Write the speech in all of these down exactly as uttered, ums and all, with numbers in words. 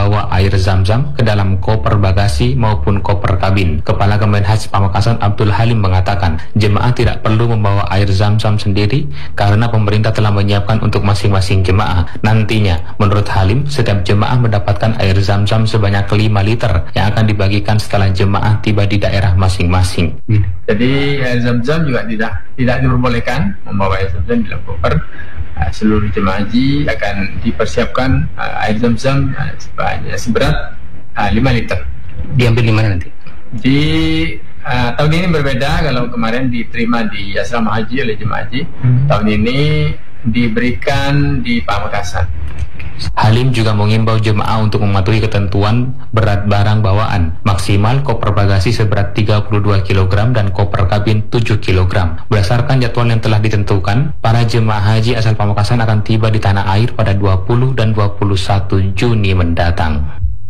membawa air zam-zam ke dalam koper bagasi maupun koper kabin. Kepala Kemenhaj Pamekasan Abdul Halim mengatakan, jemaah tidak perlu membawa air zam-zam sendiri karena pemerintah telah menyiapkan untuk masing-masing jemaah. Nantinya, menurut Halim, setiap jemaah mendapatkan air zam-zam sebanyak lima liter yang akan dibagikan setelah jemaah tiba di daerah masing-masing. Jadi air zam-zam juga tidak tidak diperbolehkan membawa air zam-zam di dalam koper. Seluruh jemaah haji akan dipersiapkan uh, air zam-zam uh, sebanyak seberat uh, lima liter. Diambil di mana nanti? Di uh, tahun ini berbeda. Kalau kemarin diterima di asrama haji oleh jemaah haji, hmm. tahun ini diberikan di Pamekasan. Halim juga mengimbau jemaah untuk mematuhi ketentuan berat barang bawaan, maksimal koper bagasi seberat tiga puluh dua kilogram dan koper kabin tujuh kilogram. Berdasarkan jadwal yang telah ditentukan, para jemaah haji asal Pamekasan akan tiba di tanah air pada dua puluh dan dua puluh satu Juni mendatang.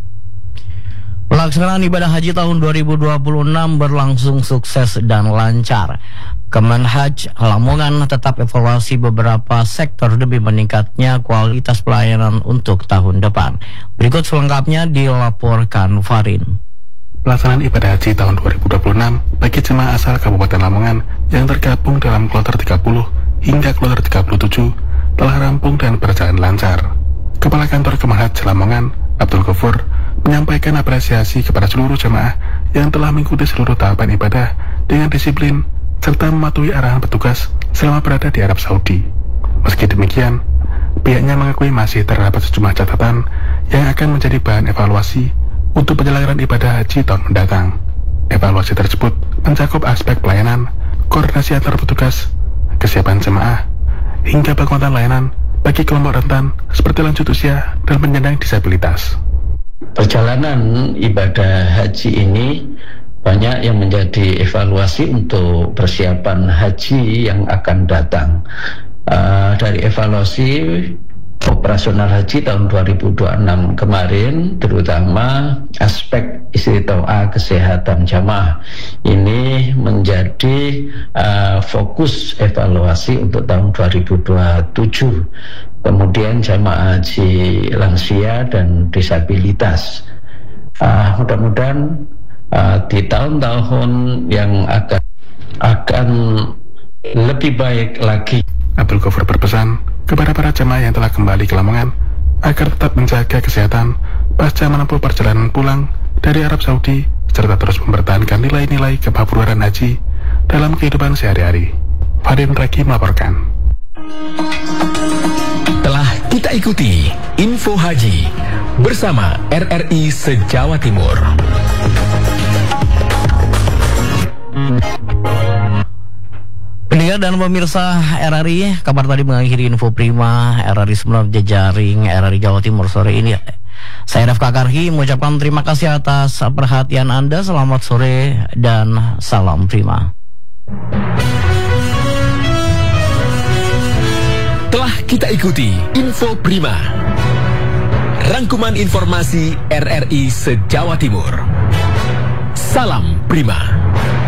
Pelaksanaan ibadah haji tahun dua ribu dua puluh enam berlangsung sukses dan lancar. Kemenhaj Lamongan tetap evaluasi beberapa sektor demi meningkatnya kualitas pelayanan untuk tahun depan. Berikut selengkapnya dilaporkan Farin. Pelaksanaan ibadah haji tahun dua ribu dua puluh enam bagi jemaah asal Kabupaten Lamongan yang tergabung dalam kloter tiga puluh hingga kloter tiga puluh tujuh telah rampung dan berjalan lancar. Kepala Kantor Kemenhaj Lamongan, Abdul Ghafur, menyampaikan apresiasi kepada seluruh jemaah yang telah mengikuti seluruh tahapan ibadah dengan disiplin serta mematuhi arahan petugas selama berada di Arab Saudi. Meski demikian, pihaknya mengakui masih terdapat sejumlah catatan yang akan menjadi bahan evaluasi untuk penyelenggaraan ibadah haji tahun mendatang. Evaluasi tersebut mencakup aspek pelayanan, koordinasi antar petugas, kesiapan jemaah, hingga penguatan layanan bagi kelompok rentan seperti lanjut usia dan penyandang disabilitas. Perjalanan ibadah haji ini banyak yang menjadi evaluasi untuk persiapan haji yang akan datang. Uh, dari evaluasi operasional haji tahun dua ribu dua puluh enam kemarin, terutama aspek istiqomah kesehatan jamaah ini menjadi uh, fokus evaluasi untuk tahun dua ribu dua puluh tujuh. Kemudian jamaah haji lansia dan disabilitas. Uh, mudah-mudahan Uh, di tahun-tahun yang akan akan lebih baik lagi. Abdul Ghafur berpesan kepada para jemaah yang telah kembali ke Lamongan agar tetap menjaga kesehatan pasca menempuh perjalanan pulang dari Arab Saudi serta terus mempertahankan nilai-nilai kemabrurian haji dalam kehidupan sehari-hari. Fadil Raki melaporkan. Telah kita ikuti info haji bersama R R I se-Jawa Timur. Pendengar dan pemirsa R R I, kabar tadi mengakhiri info prima R R I Semeru Jejaring R R I Jawa Timur sore ini. Saya Rafka Karhi mengucapkan terima kasih atas perhatian Anda. Selamat sore dan salam prima. Telah kita ikuti info prima, rangkuman informasi R R I se-Jawa Timur. Salam prima.